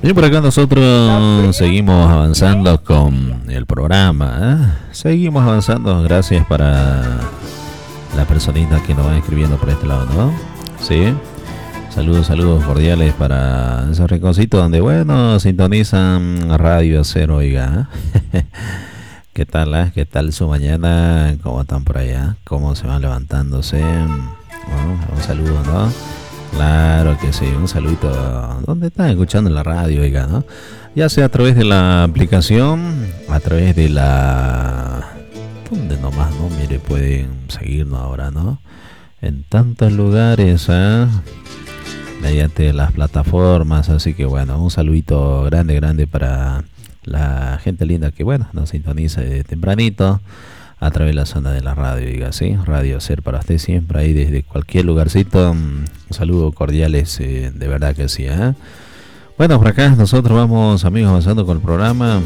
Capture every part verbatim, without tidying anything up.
Y por acá nosotros seguimos avanzando con el programa, ¿eh? Seguimos avanzando, gracias para la personita que nos va escribiendo por este lado, ¿no? Sí. Saludos, saludos cordiales para esos rinconcitos donde, bueno, sintonizan Radio Cero, oiga. ¿Qué tal, eh? ¿Qué tal su mañana? ¿Cómo están por allá? ¿Cómo se van levantándose? Bueno, un saludo, ¿no? Claro que sí, un saludito. ¿Dónde están escuchando la radio, oiga, no? Ya sea a través de la aplicación, a través de la... ¿Dónde nomás, no? Mire, pueden seguirnos ahora, ¿no? En tantos lugares, ¿eh? Mediante las plataformas, así que bueno, un saludito grande, grande para la gente linda que, bueno, nos sintoniza de tempranito a través de la zona de la radio, diga, ¿sí? Radio Ser para usted siempre, ahí desde cualquier lugarcito. Un saludo cordiales, eh, de verdad que sí, ¿eh? Bueno, por acá nosotros vamos, amigos, avanzando con el programa.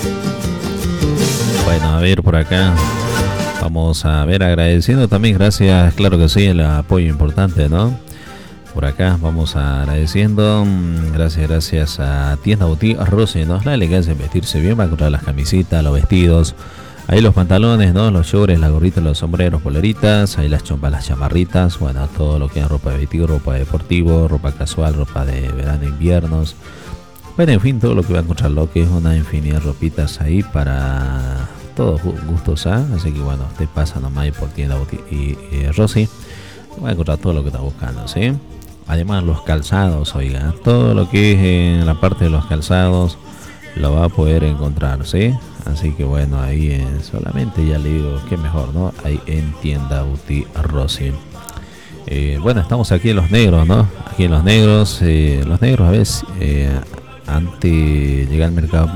Bueno, a ver, por acá vamos a ver, agradeciendo también, gracias, claro que sí, el apoyo importante, ¿no? Por acá vamos agradeciendo, gracias, gracias a Tienda Boutique Rossi, ¿no? La elegancia en vestirse bien, va a encontrar las camisitas, los vestidos, ahí los pantalones, ¿no? Los shorts, las gorritas, los sombreros, poleritas, ahí las chompas, las chamarritas, bueno, todo lo que es ropa de vestir, ropa de deportivo, ropa casual, ropa de verano, inviernos, bueno, en fin, todo lo que va a encontrar, lo que es una infinidad de ropitas ahí para todos gustos, ¿eh? Así que bueno, usted pasa nomás ahí por Tienda Boutique y, y Rossi, va a encontrar todo lo que está buscando, ¿sí? Además los calzados, oiga, todo lo que es en la parte de los calzados lo va a poder encontrar, ¿sí? Así que bueno, ahí eh, solamente ya le digo que mejor, ¿no? Ahí en Tienda Boutique Rossi. Eh, bueno, estamos aquí en Los Negros, ¿no? Aquí en Los Negros, eh, Los Negros a veces, eh, antes de llegar al mercado